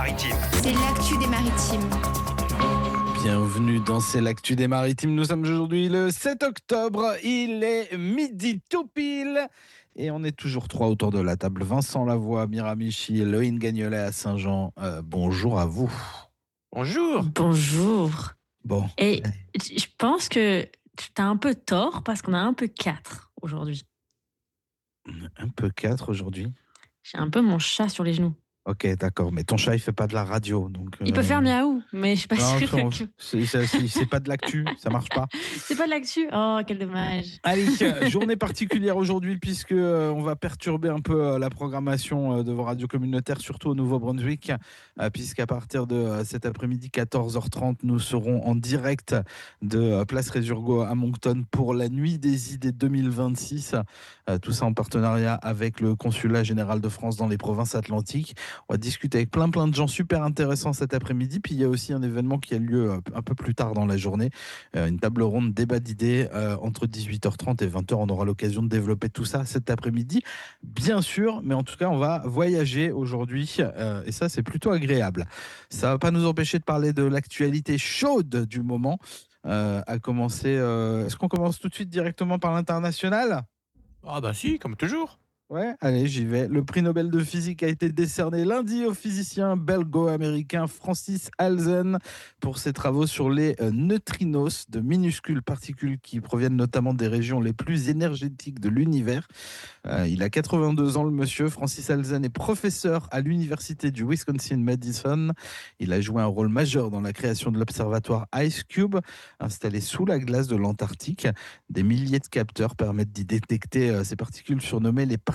Maritimes. C'est l'actu des Maritimes. Bienvenue dans C'est l'actu des Maritimes. Nous sommes aujourd'hui le 7 octobre. Il est midi tout pile. Et on est toujours trois autour de la table. Vincent Lavoie, Miramichi, Loïne Gagnolet à Saint-Jean. Bonjour à vous. Bonjour. Bonjour. Bon. Et je pense que tu as un peu tort parce qu'on a un peu 4 aujourd'hui. Un peu 4 aujourd'hui. J'ai un peu mon chat sur les genoux. Ok, d'accord. Mais ton chat, il fait pas de la radio. Donc, Il peut faire miaou, mais je suis pas sûre que... c'est pas de l'actu. Ça marche pas. C'est pas de l'actu. Oh, quel dommage. Allez, journée particulière aujourd'hui puisque on va perturber un peu la programmation de vos radios communautaires, surtout au Nouveau-Brunswick, puisqu'à partir de cet après-midi 14h30, nous serons en direct de Place Résurgo à Moncton pour la Nuit des idées 2026. Tout ça en partenariat avec le Consulat général de France dans les provinces atlantiques. On va discuter avec plein de gens super intéressants cet après-midi. Puis il y a aussi un événement qui a lieu un peu plus tard dans la journée, une table ronde débat d'idées entre 18h30 et 20h. On aura l'occasion de développer tout ça cet après-midi, bien sûr. Mais en tout cas, on va voyager aujourd'hui et ça, c'est plutôt agréable. Ça ne va pas nous empêcher de parler de l'actualité chaude du moment. À commencer, est-ce qu'on commence tout de suite directement par l'international ? Ah bah si, comme toujours. Ouais, allez, j'y vais. Le prix Nobel de physique a été décerné lundi au physicien belgo-américain Francis Halzen pour ses travaux sur les neutrinos, de minuscules particules qui proviennent notamment des régions les plus énergétiques de l'univers. Il a 82 ans, le monsieur. Francis Halzen est professeur à l'université du Wisconsin-Madison. Il a joué un rôle majeur dans la création de l'observatoire IceCube, installé sous la glace de l'Antarctique. Des milliers de capteurs permettent d'y détecter ces particules surnommées les particules